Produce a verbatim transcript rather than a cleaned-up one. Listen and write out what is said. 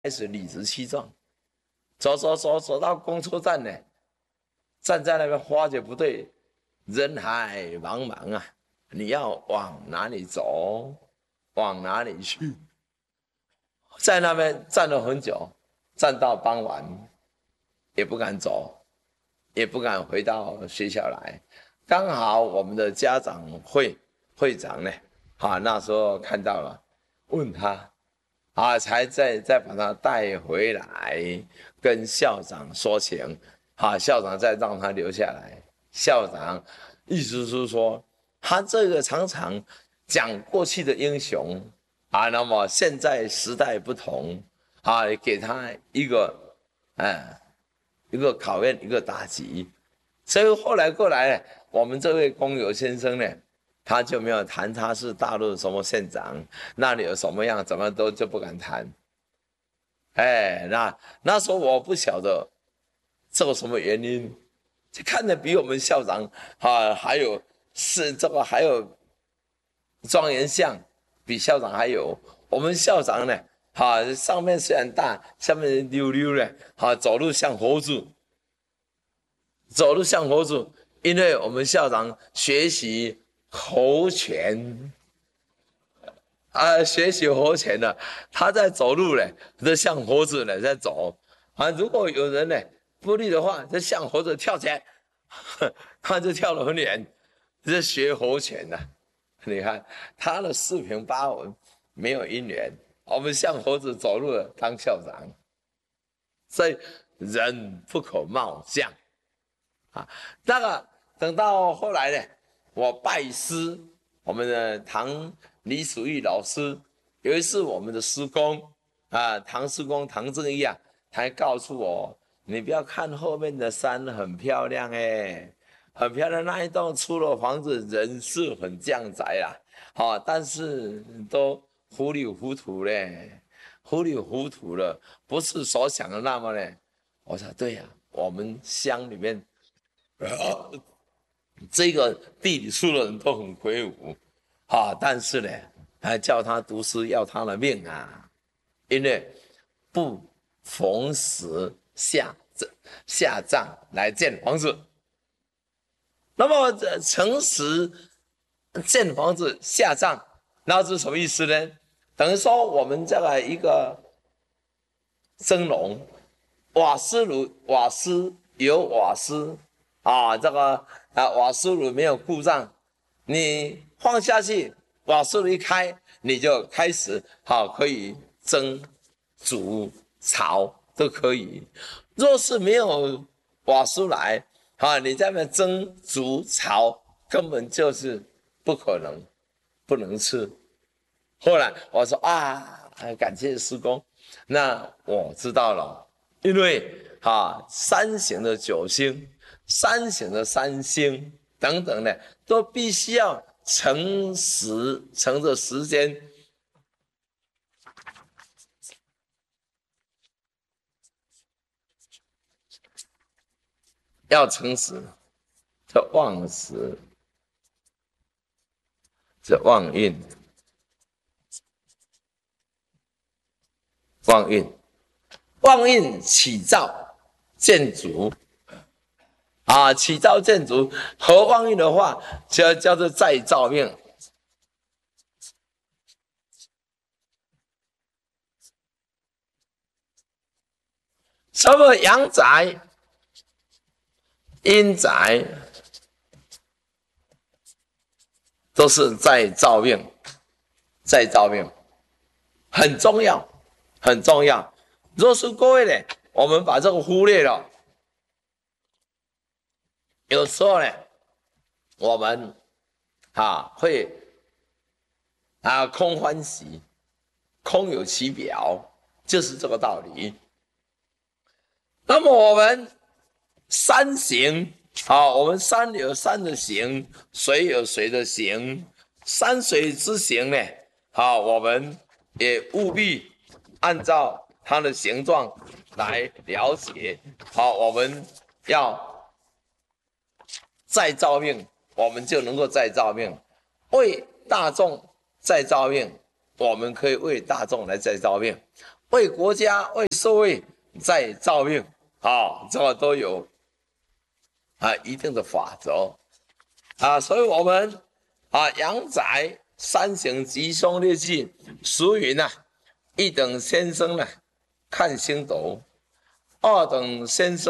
开始理直气壮，走走走走到公车站呢，站在那边发觉不对，人海茫茫啊，你要往哪里走，往哪里去？在那边站了很久，站到傍晚，也不敢走，也不敢回到学校来。刚好我们的家长会会长呢，啊，那时候看到了，问他。啊，才再再把他带回来，跟校长说情，啊，校长再让他留下来。校长意思是说，他这个常常讲过去的英雄啊，那么现在时代不同啊，给他一个，哎，一个考验，一个打击。所以后来过来，我们这位工友先生呢。他就没有谈他是大陆什么县长，那里有什么样，怎么都就不敢谈。哎，那那时候我不晓得这个什么原因，就看着比我们校长啊还有是这个还有庄严相，比校长还有。我们校长呢，啊上面虽然大，下面溜溜的，啊走路像猴子，走路像猴子，因为我们校长学习。猴拳啊，学习猴拳的，他在走路呢，就像猴子呢在走啊。如果有人呢不利的话，就像猴子跳起来，他就跳得很远，这学猴拳的。你看他的四平八稳，没有因缘。我们像猴子走路当校长，所以人不可貌相啊。那个等到后来呢？我拜师，我们的唐李楚玉老师，有一次我们的师公啊，唐师公唐正义啊，他还告诉我，你不要看后面的山很漂亮哎，很漂亮那一栋出了房子，人是很降宅啦，好、哦，但是都糊里糊涂嘞，糊里糊涂了，不是所想的那么呢。我说对呀、啊，我们乡里面。呃这个地理书的人都很魁梧，啊，但是呢，还叫他读书要他的命啊，因为不逢时下下葬来建房子。那么诚实建房子下葬，那是什么意思呢？等于说我们这个一个蒸笼，瓦斯炉，瓦斯有瓦斯啊，这个。啊，瓦斯炉没有故障，你放下去，瓦斯炉一开，你就开始好、啊、可以蒸、煮、炒都可以。若是没有瓦斯来，啊，你在那蒸、煮、炒根本就是不可能，不能吃。后来我说啊，感谢师公，那我知道了，因为啊，三行的九星。三行的三星等等呢，都必须要乘时乘着时间，要乘时，这旺时，这旺运，旺运，旺运起造建筑。啊，起造建筑和旺运的话，就叫做再造命。什么阳宅、阴宅，都是再造命，再造命很重要，很重要。若是各位呢，我们把这个忽略了。有时候呢，我们啊会啊空欢喜，空有其表，就是这个道理。那么我们山行啊，我们山有山的行，水有水的行，山水之行呢，啊，我们也务必按照它的形状来了解。好，我们要。再造命，我们就能够再造命；为大众再造命，我们可以为大众来再造命； 为国家、为社会在造命啊，这个都有啊一定的法则啊，所以我们啊阳宅三省吉凶列记俗云啊，一等先生呢看星斗，二等先生